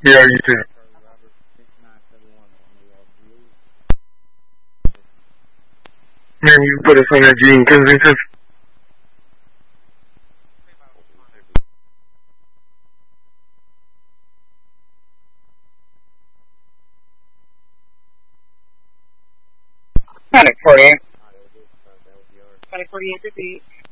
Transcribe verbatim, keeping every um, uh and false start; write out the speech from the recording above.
Yeah, you too. Man, you put us on that Gene Kensington. Panic forty-eight. Panic forty-eight, repeat.